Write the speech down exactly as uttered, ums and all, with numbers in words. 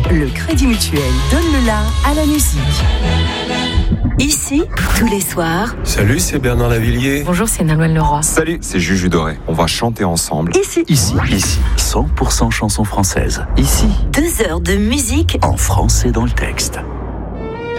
Le Crédit Mutuel donne le la à la musique. Ici, tous les soirs. Salut, c'est Bernard Lavillier. Bonjour, c'est Nolwenn Leroy. Salut, c'est Juju Doré. On va chanter ensemble. Ici. Ici. Ici. cent pour cent chansons françaises. Ici. Deux heures de musique en français dans le texte.